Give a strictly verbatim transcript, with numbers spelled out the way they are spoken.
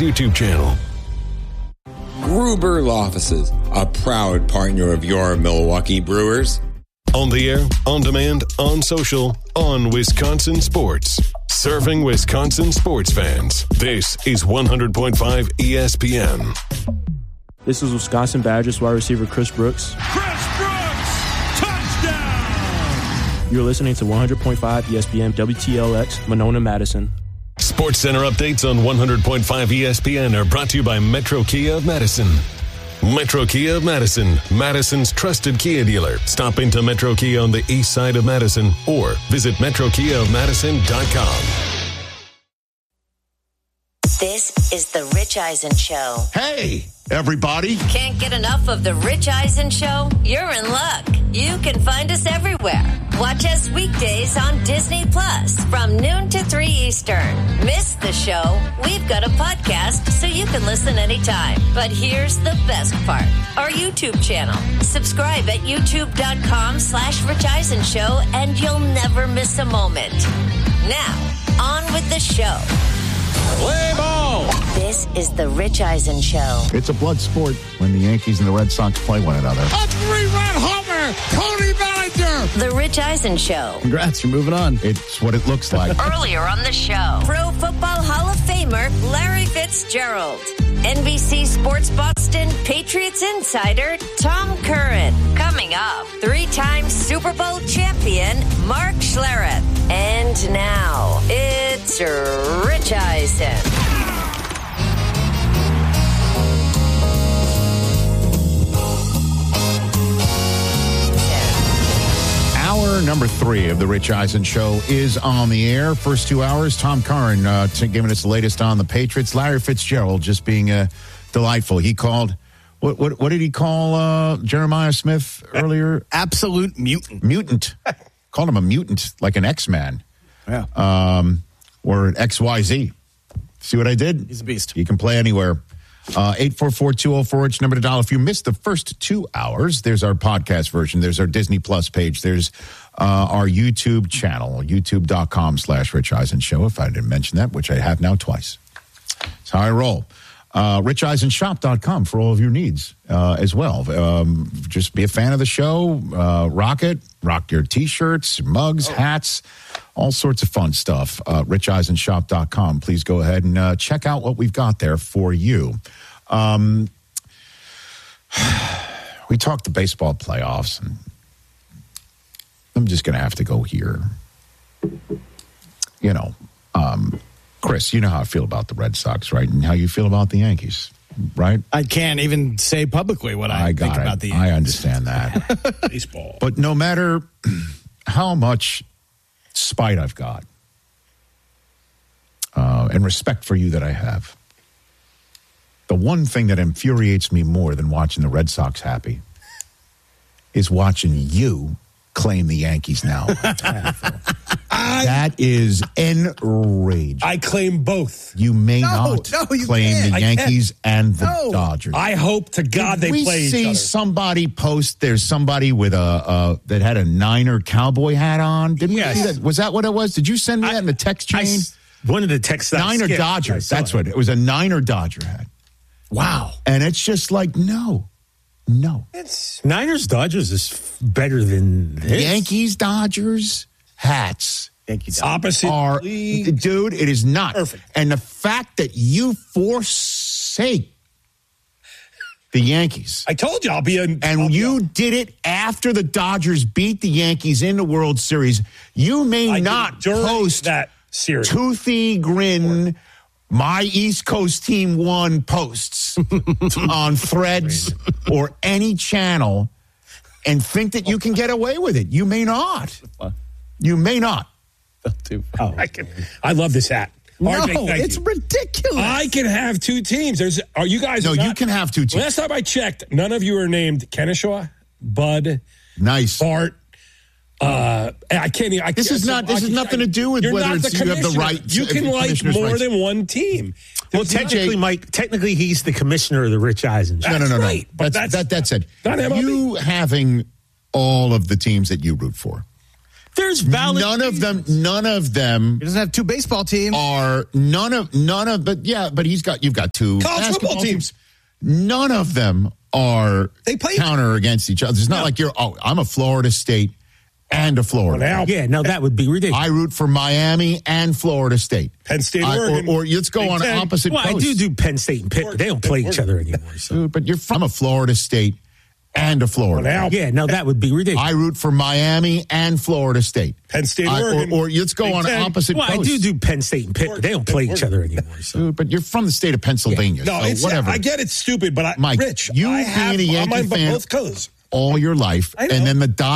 YouTube channel. Gruber Law Offices, a proud partner of your Milwaukee Brewers. On the air, on demand, on social, on Wisconsin Sports. Serving Wisconsin sports fans. This is one hundred point five E S P N. This is Wisconsin Badgers wide receiver Chris Brooks. Chris Brooks! Touchdown! You're listening to one hundred point five E S P N W T L X, Monona, Madison. Sports Center updates on one hundred point five E S P N are brought to you by Metro Kia of Madison. Metro Kia of Madison, Madison's trusted Kia dealer. Stop into Metro Kia on the east side of Madison or visit metro kia of madison dot com. This is the Rich Eisen Show. Hey, everybody. Can't get enough of the Rich Eisen Show? You're in luck. You can find us everywhere. Watch us weekdays on Disney Plus from noon to three Eastern. Miss the show? We've got a podcast so you can listen anytime. But here's the best part. Our YouTube channel. Subscribe at youtube.com slash Rich Eisen Show and you'll never miss a moment. Now, on with the show. Play ball! This is the Rich Eisen Show. It's a blood sport when the Yankees and the Red Sox play one another. A three-run homer! Tony Bellinger! The Rich Eisen Show. Congrats, you're moving on. It's what it looks like. Earlier on the show, Pro Football Hall of Famer Larry Fitzgerald. N B C Sports Boston Patriots insider Tom Curran. Coming up, three-time Super Bowl champion Mark Schlereth. And now, it's Rich Eisen. Hour number three of the Rich Eisen Show is on the air. First two hours, Tom Curran uh, t- giving us the latest on the Patriots. Larry Fitzgerald just being uh, delightful. He called, what, what what did he call uh, Jeremiah Smith earlier? Absolute mutant. Mutant. Called him a mutant, like an X-Man. Yeah. Um, or an X Y Z. See what I did? He's a beast. He can play anywhere. Uh, eight four four, two oh four, H, number to dial. If you missed the first two hours, there's our podcast version. There's our Disney Plus page. There's uh, our YouTube channel, youtube.com slash Rich Eisen Show, if I didn't mention that, which I have now twice. That's how I roll. Uh, rich eisen shop dot com for all of your needs uh, as well. Um, just be a fan of the show. Uh, rock it. Rock your T-shirts, mugs, oh. hats, all sorts of fun stuff. Uh, rich eisen shop dot com. Please go ahead and uh, check out what we've got there for you. Um, we talked the baseball playoffs, and I'm just going to have to go here. You know, um, Chris, you know how I feel about the Red Sox, right? And how you feel about the Yankees, right? I can't even say publicly what I, I think got about it. the Yankees. I understand that. Baseball. But no matter how much spite I've got uh, and respect for you that I have, the one thing that infuriates me more than watching the Red Sox happy is watching you claim the Yankees now. I, that is enraging. I claim both. You may no, not no, you claim can't. the Yankees and the no. Dodgers. I hope to God Did they we play each see other. somebody post? There's somebody with a uh, that had a Niner cowboy hat on. Did Yes. we see that? Was that what it was? Did you send me I, that in the text chain? I, one of the texts. Niner skipped. Dodger. That's what it was. A Niner Dodger hat. Wow. And it's just like no, no. It's Niners Dodgers is f- better than this. Yankees Dodgers hats. Yankees Opposite are, league. dude, it is not. Perfect. And the fact that you forsake the Yankees. I told you I'll be a. And I'll you be a, did it after the Dodgers beat the Yankees in the World Series. You may I not did during post that series. toothy grin, my East Coast team won posts on Threads or any channel and think that you can get away with it. You may not. You may not. Oh, I can. I love this hat. No, R J, thank it's you. ridiculous. I can have two teams. There's. Are you guys? No, not, you can have two teams. Last time I checked, none of you are named Kennesaw, Bud, Nice. Bart. Uh, I can't. I This can't, is not. This I has nothing to do with You're whether not it's, the you have the commissioner. right. You can like commissioner's more rights. than one team. Well, There's technically, not- Mike. Technically, he's the commissioner of the Rich Eisen Show. No, no, no, no. right, but that's, that's that, that's it. not M L B. You having all of the teams that you root for There's valid. None of them. None of them He doesn't have two baseball teams. are none of none of. But yeah, but he's got. You've got two College basketball football teams. None of them are They play- counter against each other. It's not No. like you're. Oh, I'm a Florida State and a Florida. Well, now- Yeah, no, that would be ridiculous. I root for Miami and Florida State. Penn State, I- Oregon. or, or let's go Big on Ten. opposite well, I coasts. do do Penn State and Pitt, but they don't play each other anymore. So. Dude, but you're from a Florida State and a Florida. Well, now- Yeah, no, that would be ridiculous. I root for Miami and Florida State. Penn State, I- Oregon. or, or let's go Big on Ten. opposite well, I coasts. do do Penn State and Pitt, but they don't play each other anymore. So. Dude, but you're from the state of Pennsylvania. No, so it's whatever. I get it's stupid, but I, Mike, Rich, you I being have a Yankee I'm on fan- both coasts. all your life, I know. and then the